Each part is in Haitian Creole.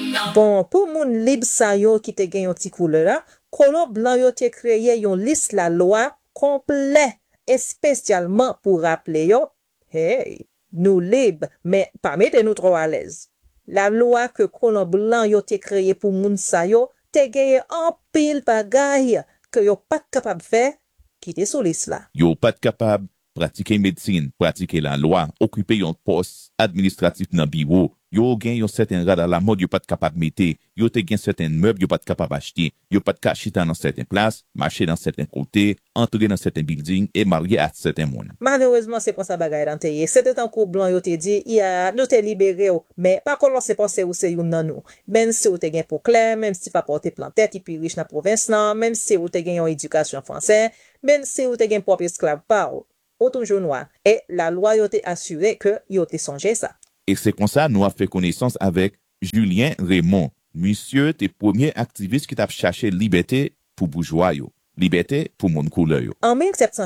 Bon, pour moun libre sa yo qui te gen yon ti couleur là, colon blanc yo te créé yon liste la loi complet et spécialement pour rappeler yo, hey, nous libres, mais pas mettre nous trop à l'aise. La loi que colon blanc yo te créé pour moun sa yo, te gen en pile bagay que yo pas capable faire qui te sous liste là. Yo pas capable pratiquer médecine, pratiquer la loi, occuper yon poste administratif dans bureau, yo gen yon certain rad à la mode, yo pas capable mettre, yo te gen certain meubles, yo pas capable acheter, yo pas capable dans certaines places, marcher dans certains côtés, entrer dans certains buildings et marier à certains monde. Malheureusement, c'est comme ça bagay dans teye. C'était un coup blanc yo te dit, ya, nous te libéré ou, mais pas qu'on se penser ou c'est yon nan nou. Même si ou te gen pour clair, même si pas porter plantet, et puis riche dans province nan, même si ou te gen yon éducation français, même si ou te gen propre esclave pa ou toujours noir. Et la loi yo te assuré que yo te songé ça. Et c'est comme ça nous a fait connaissance avec Julien Raymond. Monsieur te premier activiste qui t'a cherché liberté pour bourgeois yo, liberté pour moun couleur yo. En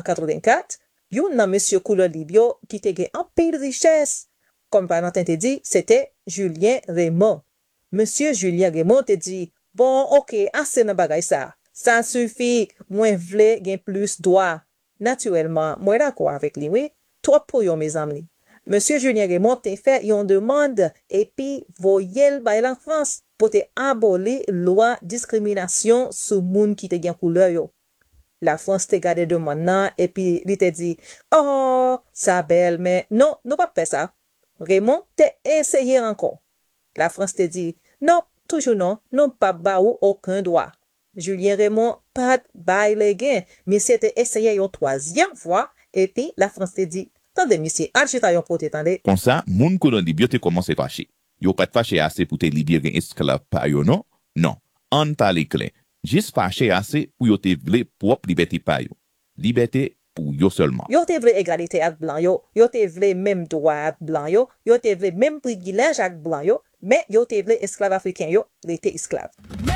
1784, yon nan monsieur couleur libyo qui te gen en pile richesse. Comme Valentin te dit, c'était Julien Raymond. Monsieur Julien Raymond te dit, bon, ok, assez nan bagay ça. Ça suffit, moi vle gen plus droit. Naturellement, moi d'accord avec lui, oui. Trop pour yon mes amis. Monsieur Julien Raymond te fait yon demande et puis voyel bay la France pour te abolir loi discrimination sous moun qui te gen couleur yo. La France te gade demande nan et puis li te dit, oh, ça belle, mais non, non pas faire ça. Raymond te essayé encore. La France te dit, non, toujours non, non pas ba ou aucun droit. Julien Raymond pas bay le gain, mais c'était essayé une troisième fois et puis la France te dit, attendez monsieur, acheta yon pote tande. Comme ça, moun colon libyo te commencé fâché. Yo pas fâché assez pour te libérer esclave pa yo non? Non. On parle clair. Juste fâché assez pour yo te vle propre liberté pa yo. Liberté pour yo seulement. Yo te vle égalité ak blanc yo, yo te vle même droit ak blanc yo te vle même privilège ak blanc yo, mais yo te vle esclave africain yo, l'été esclave.